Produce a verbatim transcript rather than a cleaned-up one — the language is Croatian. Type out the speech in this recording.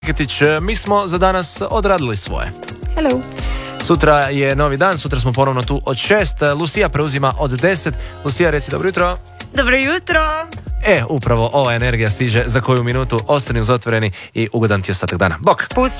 Ketić, mi smo za danas odradili svoje. Hello. Sutra je novi dan, sutra smo ponovno tu od šest. Lucija preuzima od deset. Lucija, reci dobro jutro. Dobro jutro. E, upravo ova energija stiže za koju minutu. Ostani uz Otvoreni i ugodan ti ostatak dana. Bok! Pus.